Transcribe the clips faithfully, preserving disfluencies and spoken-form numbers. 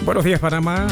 Buenos días, Panamá.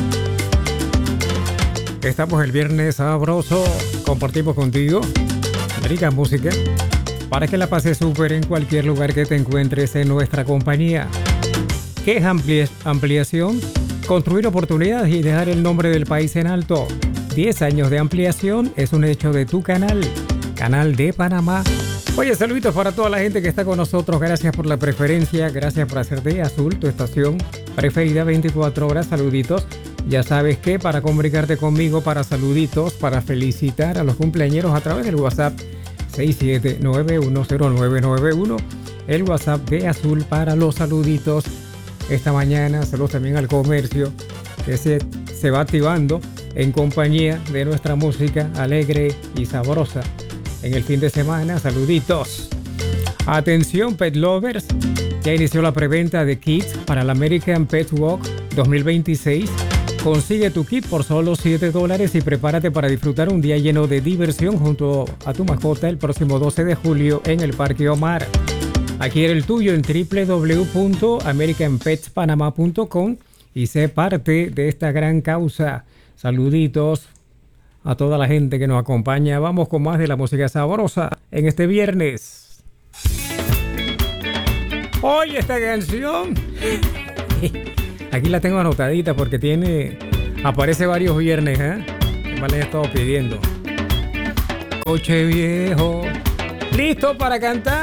Estamos el viernes sabroso. Compartimos contigo rica música para que la pases súper en cualquier lugar que te encuentres en nuestra compañía. ¿Qué es ampli- ampliación? Construir oportunidades y dejar el nombre del país en alto. diez años de ampliación es un hecho de tu canal, Canal de Panamá. Oye, saluditos para toda la gente que está con nosotros. Gracias por la preferencia, gracias por hacer de Azul tu estación preferida veinticuatro horas. Saluditos. Ya sabes que para comunicarte conmigo, para saluditos, para felicitar a los cumpleañeros a través del WhatsApp seis siete nueve uno cero nueve nueve uno, el WhatsApp de Azul para los saluditos. Esta mañana saludos también al comercio que se, se va activando en compañía de nuestra música alegre y sabrosa. En el fin de semana, saluditos. Atención, pet lovers. Ya inició la preventa de kits para el American Pet Walk dos mil veintiséis. Consigue tu kit por solo siete dólares y prepárate para disfrutar un día lleno de diversión junto a tu mascota el próximo doce de julio en el Parque Omar. Adquiere el tuyo en doble u doble u doble u punto american pets panama punto com y sé parte de esta gran causa. Saluditos a toda la gente que nos acompaña. Vamos con más de la música sabrosa en este viernes. Oye, esta canción. Aquí la tengo anotadita porque tiene... Aparece varios viernes, ¿eh? Que me la he estado pidiendo. Coche viejo. ¿Listo para cantar?